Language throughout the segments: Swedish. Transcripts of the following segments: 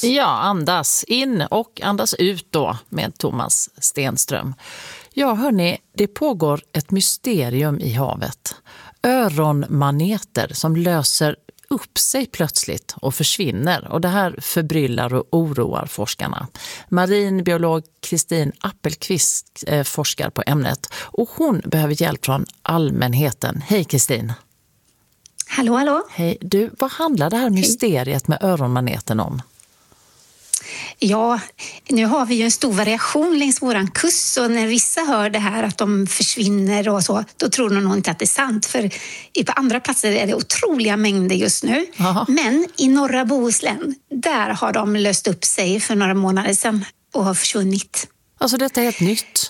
Ja, andas in och andas ut då med Thomas Stenström. Ja, hörni, det pågår ett mysterium i havet. Öronmaneter som löser upp sig plötsligt och försvinner. Och det här förbryllar och oroar forskarna. Marinbiolog Kristin Appelqvist forskar på ämnet. Och hon behöver hjälp från allmänheten. Hej Kristin! Hallå, hallå! Hej, du, vad handlar det här mysteriet med öronmaneten om? Ja, nu har vi ju en stor variation längs våran kust, så när vissa hör det här att de försvinner och så, då tror de nog inte att det är sant, för på andra platser är det otroliga mängder just nu. Aha. Men i norra Bohuslän, där har de löst upp sig för några månader sedan och har försvunnit. Alltså detta är helt nytt?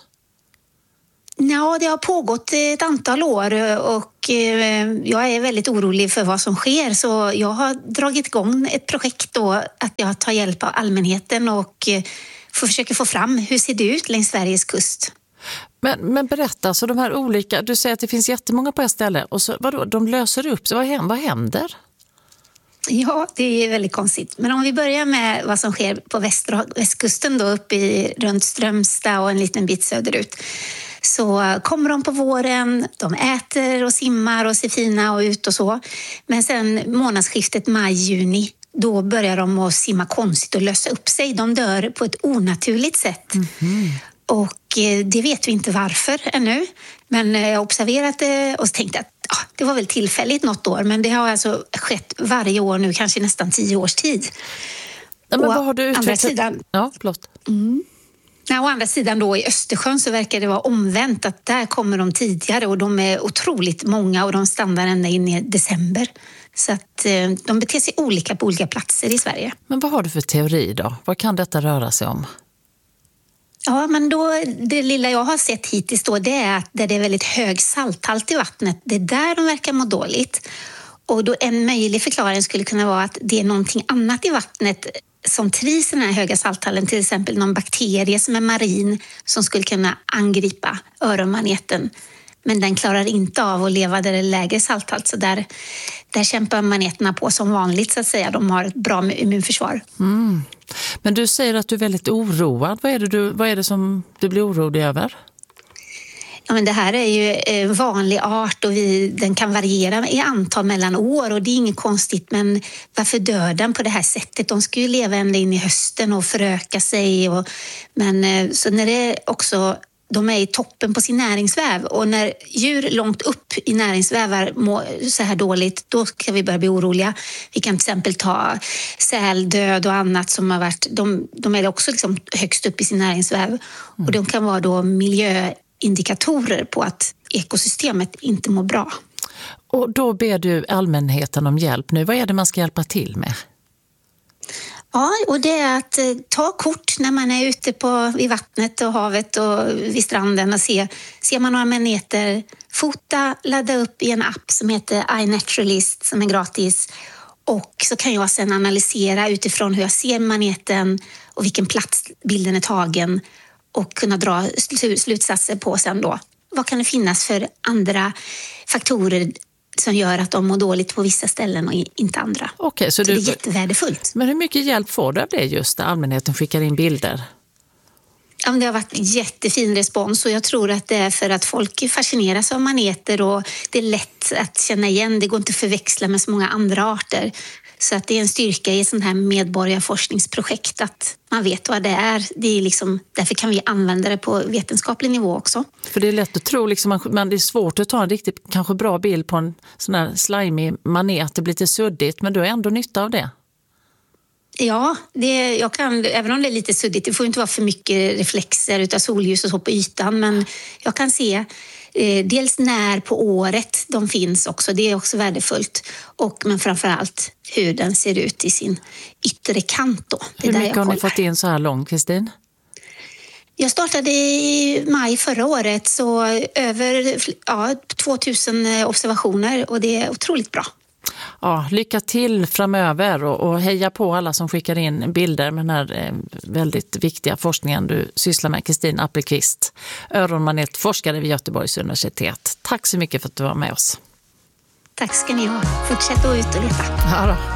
Ja, det har pågått ett antal år och jag är väldigt orolig för vad som sker, så jag har dragit igång ett projekt då att jag tar hjälp av allmänheten och försöker få fram hur ser det ut längs Sveriges kust. Men berätta, så de här olika, du säger att det finns jättemånga på ett ställe och så, vadå, de löser upp sig, vad händer? Ja, det är väldigt konstigt. Men om vi börjar med vad som sker på västkusten då, uppe runt Strömstad och en liten bit söderut. Så kommer de på våren, de äter och simmar och ser fina och ut och så. Men sen månadsskiftet maj-juni, då börjar de att simma konstigt och lösa upp sig. De dör på ett onaturligt sätt. Mm-hmm. Och det vet vi inte varför ännu. Men jag har observerat det och tänkt att det var väl tillfälligt något år. Men det har alltså skett varje år nu, kanske nästan 10 års tid. Ja, men vad har du utvecklat? Sidan, ja, förlåt. Å andra sidan då i Östersjön så verkar det vara omvänt, att där kommer de tidigare och de är otroligt många och de stannar ända in i december. Så att de beter sig olika på olika platser i Sverige. Men vad har du för teori då? Vad kan detta röra sig om? Ja, men då, det lilla jag har sett hittills då, det är att där det är väldigt hög salthalt i vattnet, det är där de verkar må dåligt. Och då en möjlig förklaring skulle kunna vara att det är någonting annat i vattnet som trivs i den här höga salthalten, till exempel någon bakterie som är marin som skulle kunna angripa öronmaneten. Men den klarar inte av att leva där det är lägre salthalt, så där kämpar maneterna på som vanligt så att säga. De har ett bra immunförsvar. Mm. Men du säger att du är väldigt oroad. Vad är det som du blir orolig över? Ja, men det här är ju en vanlig art och den kan variera i antal mellan år och det är inget konstigt, men varför dör den på det här sättet? De ska ju leva ända in i hösten och föröka sig. Men så när det också, de är i toppen på sin näringsväv och när djur långt upp i näringsvävar mår så här dåligt, då ska vi börja bli oroliga. Vi kan till exempel ta säldöd och annat som har varit, de är också liksom högst upp i sin näringsväv och de kan vara då miljöindikatorer på att ekosystemet inte mår bra. Och då ber du allmänheten om hjälp nu. Vad är det man ska hjälpa till med? Ja, och det är att ta kort när man är ute vid vattnet och havet och vid stranden och ser man några maneter, fota, ladda upp i en app som heter iNaturalist som är gratis. Och så kan jag sedan analysera utifrån hur jag ser maneten och vilken plats bilden är tagen och kunna dra slutsatser på sen då. Vad kan det finnas för andra faktorer som gör att de mår dåligt på vissa ställen och inte andra? Okej, så det är jättevärdefullt. Men hur mycket hjälp får du av det just när allmänheten skickar in bilder? Ja, det har varit jättefin respons och jag tror att det är för att folk fascineras av maneter och det är lätt att känna igen. Det går inte att förväxla med så många andra arter. Så att det är en styrka i ett sånt här medborgarforskningsprojekt att man vet vad det är. Det är liksom, därför kan vi använda det på vetenskaplig nivå också. För det är lätt att tro, liksom, men det är svårt att ta en riktigt kanske bra bild på en sån här slimy manet. Det blir lite suddigt, men du har ändå nytta av det. Ja, jag kan, även om det är lite suddigt, det får inte vara för mycket reflexer utav solljus och så på ytan, men jag kan se dels när på året de finns också, det är också värdefullt, men framförallt hur den ser ut i sin yttre kant då. Hur mycket har ni fått in så här långt, Kristin? Jag startade i maj förra året, så över 2000 observationer och det är otroligt bra. Ja, lycka till framöver och heja på alla som skickar in bilder med den här väldigt viktiga forskningen du sysslar med, Kristin Appelqvist, öronmanetforskare vid Göteborgs universitet. Tack så mycket för att du var med oss. Tack ska ni ha. Fortsätt att ut och leta. Ja då.